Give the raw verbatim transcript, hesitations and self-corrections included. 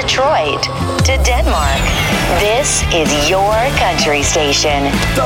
Detroit to Denmark. This is your country station.